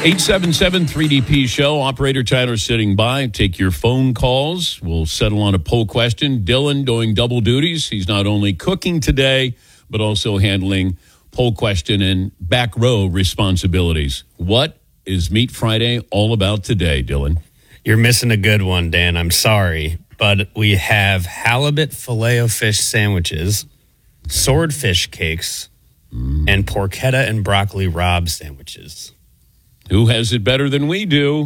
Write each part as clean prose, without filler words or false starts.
877-3DP Show. Operator Tyler sitting by. Take your phone calls. We'll settle on a poll question. Dylan doing double duties. He's not only cooking today, but also handling poll question and back row responsibilities. What is Meat Friday all about today, Dylan? You're missing a good one, Dan. I'm sorry. But we have halibut filet-o-fish sandwiches, swordfish cakes, and porchetta and broccoli rabe sandwiches. Who has it better than we do?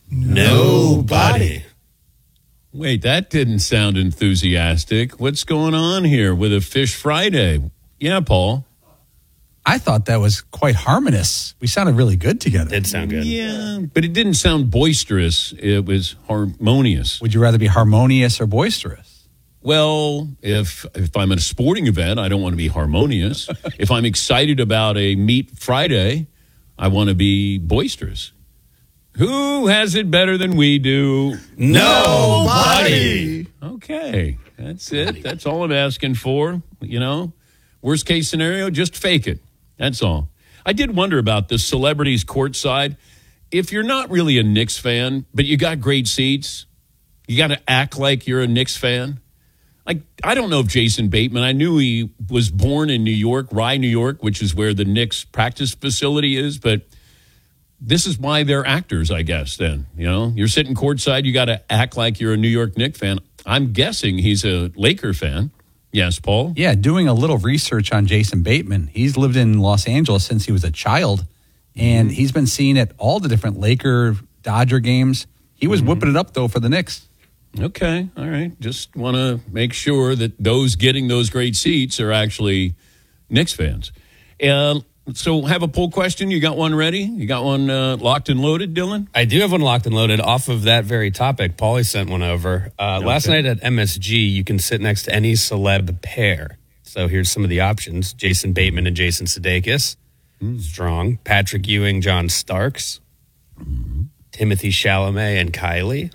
Nobody. Wait, that didn't sound enthusiastic. What's going on here with a Fish Friday? Yeah, Paul. I thought that was quite harmonious. We sounded really good together. Did sound good. Yeah, but it didn't sound boisterous. It was harmonious. Would you rather be harmonious or boisterous? Well, if I'm at a sporting event, I don't want to be harmonious. If I'm excited about a Meat Friday, I want to be boisterous. Who has it better than we do? Nobody. Okay, that's it. That's all I'm asking for. You know, worst case scenario, just fake it. That's all. I did wonder about the celebrities courtside. If you're not really a Knicks fan, but you got great seats, you got to act like you're a Knicks fan. Like, I don't know if Jason Bateman, I knew he was born in New York, Rye, New York, which is where the Knicks practice facility is, but this is why they're actors, I guess, then. You know, you're sitting courtside, you got to act like you're a New York Knicks fan. I'm guessing he's a Laker fan. Yes, Paul? Yeah, doing a little research on Jason Bateman. He's lived in Los Angeles since he was a child, and he's been seen at all the different Laker, Dodger games. He was whipping it up, though, for the Knicks. Okay, all right. Just want to make sure that those getting those great seats are actually Knicks fans. So have a poll question. You got one ready? You got one locked and loaded, Dylan? I do have one locked and loaded off of that very topic. Paulie sent one over. Last night at MSG, you can sit next to any celeb pair. So here's some of the options. Jason Bateman and Jason Sudeikis. Strong. Patrick Ewing, John Starks. Timothy Chalamet and Kylie.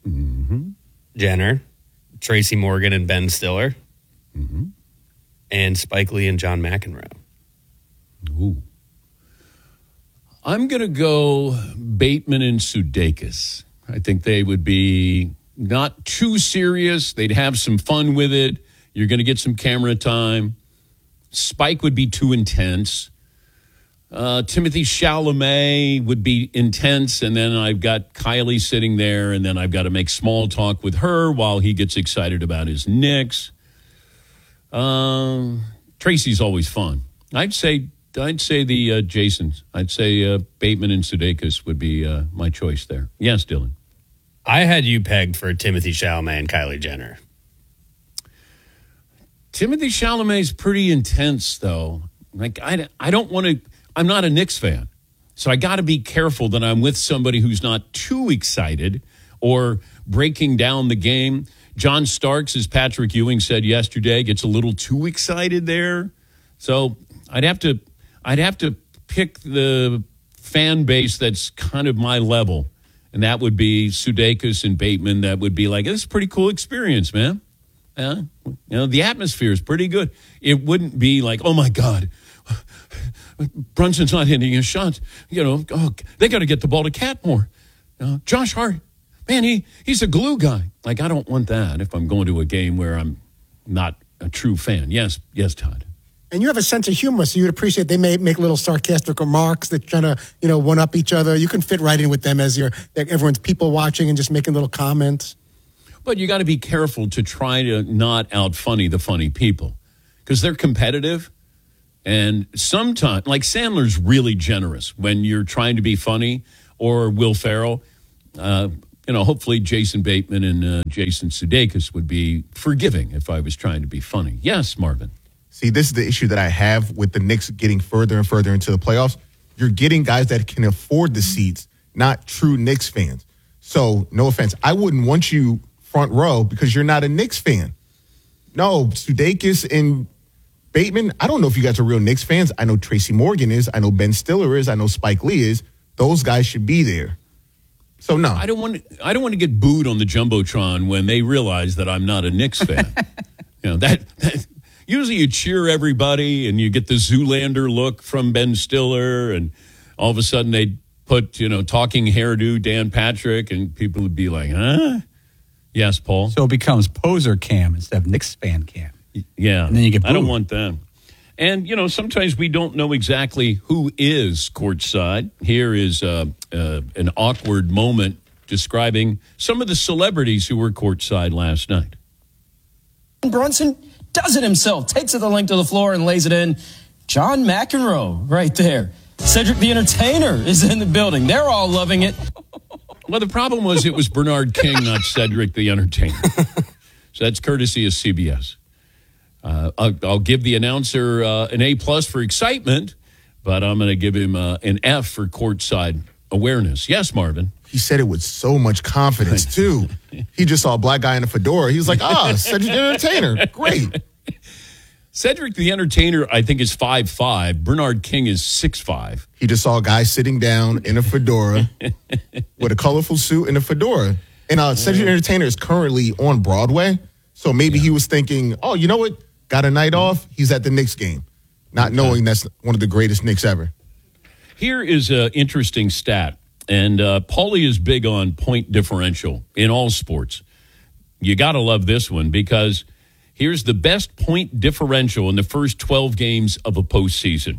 Jenner. Tracy Morgan and Ben Stiller. And Spike Lee and John McEnroe. Ooh. I'm going to go Bateman and Sudeikis. I think they would be not too serious. They'd have some fun with it. You're going to get some camera time. Spike would be too intense. Timothy Chalamet would be intense, and then I've got Kylie sitting there, and then I've got to make small talk with her while he gets excited about his Knicks. Tracy's always fun. I'd say the Jasons. I'd say Bateman and Sudeikis would be my choice there. Yes, Dylan. I had you pegged for Timothy Chalamet and Kylie Jenner. Timothy Chalamet's pretty intense, though. Like I don't want to. I'm not a Knicks fan, so I got to be careful that I'm with somebody who's not too excited or breaking down the game. John Starks, as Patrick Ewing said yesterday, gets a little too excited there. So I'd have to pick the fan base that's kind of my level, and that would be Sudeikis and Bateman. That would be like, this is a pretty cool experience, man. The atmosphere is pretty good. It wouldn't be like, oh, my God, Brunson's not hitting his shots. They got to get the ball to Cat more. Josh Hart, man, he's a glue guy. Like, I don't want that if I'm going to a game where I'm not a true fan. Yes, Todd. And you have a sense of humor, so you'd appreciate they may make little sarcastic remarks that trying to, one-up each other. You can fit right in with them as everyone's people watching and just making little comments. But you got to be careful to try to not out-funny the funny people because they're competitive. And sometimes, like Sandler's really generous when you're trying to be funny, or Will Ferrell. Hopefully Jason Bateman and Jason Sudeikis would be forgiving if I was trying to be funny. Yes, Marvin. See, this is the issue that I have with the Knicks getting further and further into the playoffs. You're getting guys that can afford the seats, not true Knicks fans. So, no offense, I wouldn't want you front row because you're not a Knicks fan. No, Sudeikis and Bateman, I don't know if you guys are real Knicks fans. I know Tracy Morgan is. I know Ben Stiller is. I know Spike Lee is. Those guys should be there. So, no. I don't want to get booed on the Jumbotron when they realize that I'm not a Knicks fan. That usually you cheer everybody and you get the Zoolander look from Ben Stiller, and all of a sudden they put, talking hairdo Dan Patrick, and people would be like, huh? Yes, Paul. So it becomes poser cam instead of Knicks fan cam. Yeah. And then you get I don't booed. want that. And, sometimes we don't know exactly who is courtside. Here is an awkward moment describing some of the celebrities who were courtside last night. Brunson does it himself, takes it the length of the floor and lays it in. John McEnroe right there. Cedric the Entertainer is in the building. They're all loving it. Well, the problem was it was Bernard King, not Cedric the Entertainer. So that's courtesy of CBS. I'll give the announcer an A+ for excitement, but I'm going to give him an F for courtside awareness. Yes, Marvin. He said it with so much confidence, too. He just saw a black guy in a fedora. He was like, Cedric the Entertainer. Great. Cedric the Entertainer, I think, is 5'5". Bernard King is 6'5". He just saw a guy sitting down in a fedora with a colorful suit and a fedora. And Cedric the Entertainer is currently on Broadway. So maybe he was thinking, oh, you know what? Got a night off. He's at the Knicks game, not knowing that's one of the greatest Knicks ever. Here is an interesting stat. And Paulie is big on point differential in all sports. You got to love this one because here's the best point differential in the first 12 games of a postseason.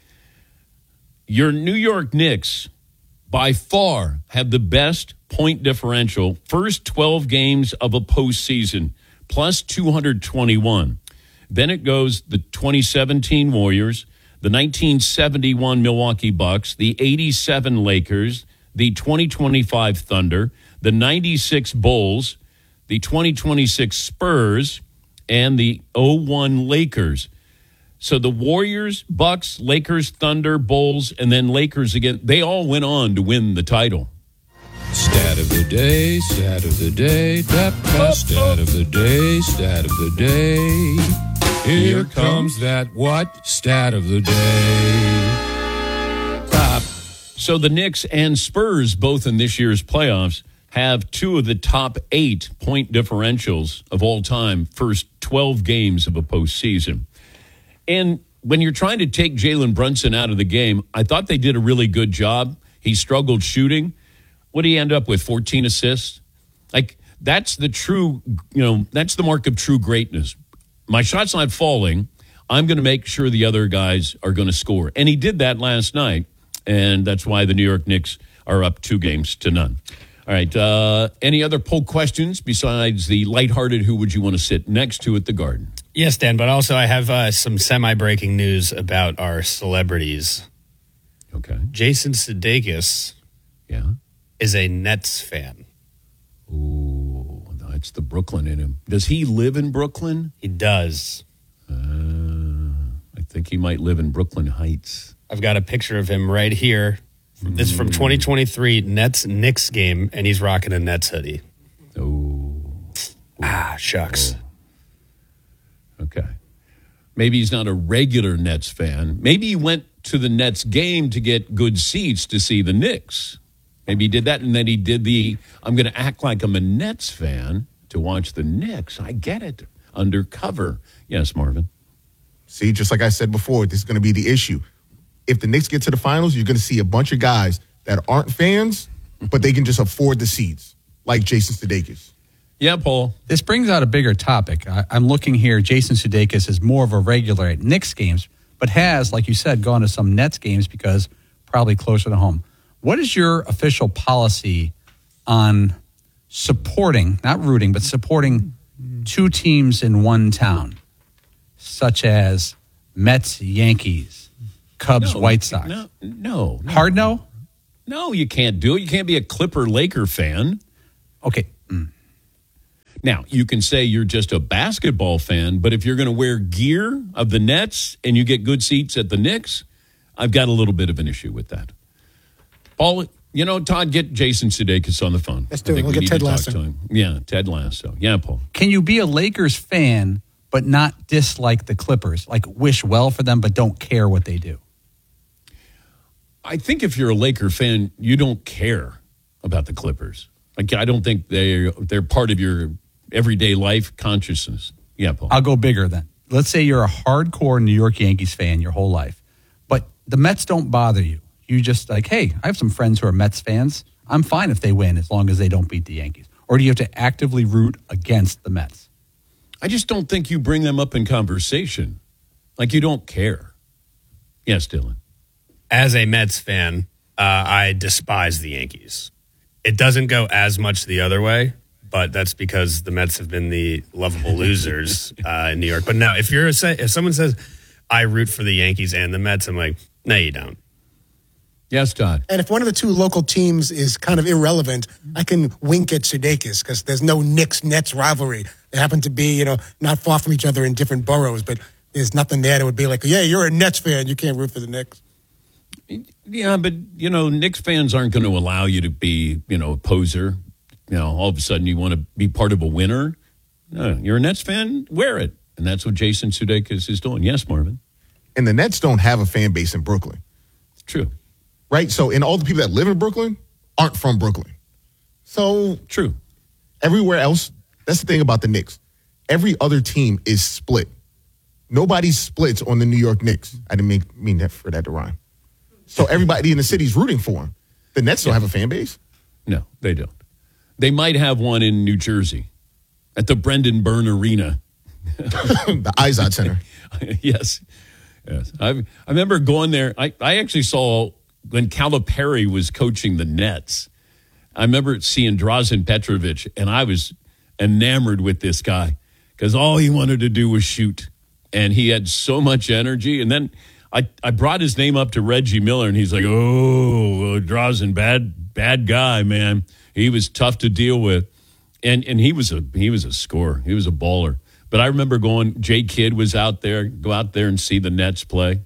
Your New York Knicks, by far, have the best point differential first 12 games of a postseason, plus 221. Then it goes the 2017 Warriors, the 1971 Milwaukee Bucks, the 87 Lakers, the 2025 Thunder, the 96 Bulls, the 2026 Spurs, and the 01 Lakers. So the Warriors, Bucks, Lakers, Thunder, Bulls, and then Lakers again, they all went on to win the title. Stat of the day, stat of the day, stat of the day, stat of the day. Here comes that what? Stat of the day. So the Knicks and Spurs, both in this year's playoffs, have two of the top 8 point differentials of all time, first 12 games of a postseason. And when you're trying to take Jalen Brunson out of the game, I thought they did a really good job. He struggled shooting. What did he end up with, 14 assists? Like, that's the true, that's the mark of true greatness. My shot's not falling. I'm going to make sure the other guys are going to score. And he did that last night. And that's why the New York Knicks are up 2-0. All right. Any other poll questions besides the lighthearted who would you want to sit next to at the Garden? Yes, Dan, but also I have some semi-breaking news about our celebrities. Okay. Jason Sudeikis is a Nets fan. Ooh, that's the Brooklyn in him. Does he live in Brooklyn? He does. I think he might live in Brooklyn Heights. I've got a picture of him right here. This is from 2023 Nets-Knicks game, and he's rocking a Nets hoodie. Oh. Shucks. Oh. Okay. Maybe he's not a regular Nets fan. Maybe he went to the Nets game to get good seats to see the Knicks. Maybe he did that, and then he did I'm going to act like I'm a Nets fan to watch the Knicks. I get it. Undercover. Yes, Marvin. See, just like I said before, this is going to be the issue. If the Knicks get to the finals, you're going to see a bunch of guys that aren't fans, but they can just afford the seats, like Jason Sudeikis. Yeah, Paul. This brings out a bigger topic. I'm looking here. Jason Sudeikis is more of a regular at Knicks games, but has, like you said, gone to some Nets games because probably closer to home. What is your official policy on supporting, not rooting, but supporting two teams in one town, such as Mets, Yankees, Cubs, White Sox? No. Hard no? No, you can't do it. You can't be a Clipper-Laker fan. Okay. Now, you can say you're just a basketball fan, but if you're going to wear gear of the Nets and you get good seats at the Knicks, I've got a little bit of an issue with that. Paul, Todd, get Jason Sudeikis on the phone. Let's do it. We'll get Ted Lasso. Yeah, Ted Lasso. Yeah, Paul. Can you be a Lakers fan but not dislike the Clippers? Like wish well for them but don't care what they do? I think if you're a Laker fan, you don't care about the Clippers. Like, I don't think they're part of your everyday life consciousness. Yeah, Paul. I'll go bigger then. Let's say you're a hardcore New York Yankees fan your whole life, but the Mets don't bother you. Do you just like, hey, I have some friends who are Mets fans. I'm fine if they win as long as they don't beat the Yankees. Or do you have to actively root against the Mets? I just don't think you bring them up in conversation. Like you don't care. Yes, Dylan. As a Mets fan, I despise the Yankees. It doesn't go as much the other way, but that's because the Mets have been the lovable losers in New York. But no, if someone says I root for the Yankees and the Mets, I'm like, no, you don't. Yes, Todd. And if one of the two local teams is kind of irrelevant, I can wink at Sudeikis because there's no Knicks-Nets rivalry. They happen to be, not far from each other in different boroughs, but there's nothing there that would be like, yeah, you're a Nets fan. You can't root for the Knicks. Yeah, but, Knicks fans aren't going to allow you to be, a poser. All of a sudden you want to be part of a winner. No, you're a Nets fan, wear it. And that's what Jason Sudeikis is doing. Yes, Marvin. And the Nets don't have a fan base in Brooklyn. True. Right? So, and all the people that live in Brooklyn aren't from Brooklyn. So, true. Everywhere else, that's the thing about the Knicks. Every other team is split. Nobody splits on the New York Knicks. I didn't mean that for that to rhyme. So everybody in the city's rooting for them. The Nets don't have a fan base? No, they don't. They might have one in New Jersey at the Brendan Byrne Arena. The Izod Center. Yes. I remember going there. I actually saw when Calipari was coaching the Nets. I remember seeing Drazen Petrovic, and I was enamored with this guy because all he wanted to do was shoot. And he had so much energy. And then I brought his name up to Reggie Miller, and he's like, oh, Drazen, bad guy, man. He was tough to deal with. And he was a scorer. He was a baller. But I remember Jay Kidd was out there, go out there and see the Nets play.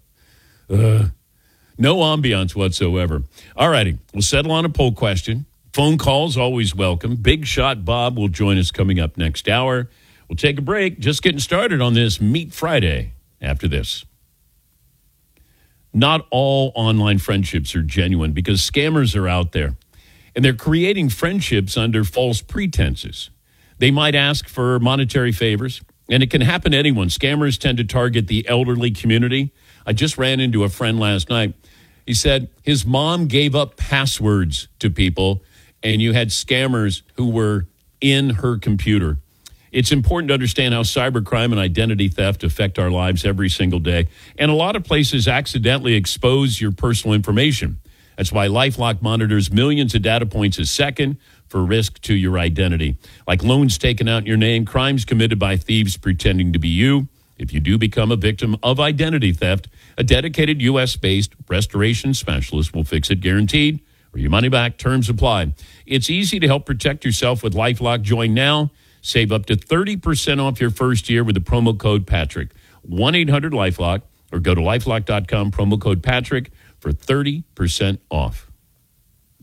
No ambiance whatsoever. All righty. We'll settle on a poll question. Phone calls, always welcome. Big Shot Bob will join us coming up next hour. We'll take a break. Just getting started on this Meat Friday after this. Not all online friendships are genuine because scammers are out there. And they're creating friendships under false pretenses. They might ask for monetary favors, and it can happen to anyone. Scammers tend to target the elderly community. I just ran into a friend last night. He said his mom gave up passwords to people, and you had scammers who were in her computer. It's important to understand how cybercrime and identity theft affect our lives every single day. And a lot of places accidentally expose your personal information. That's why LifeLock monitors millions of data points a second for risk to your identity. Like loans taken out in your name, crimes committed by thieves pretending to be you. If you do become a victim of identity theft, a dedicated U.S.-based restoration specialist will fix it guaranteed, or your money back. Terms apply. It's easy to help protect yourself with LifeLock. Join now. Save up to 30% off your first year with the promo code Patrick. 1-800-LifeLock or go to LifeLock.com, promo code Patrick for 30% off.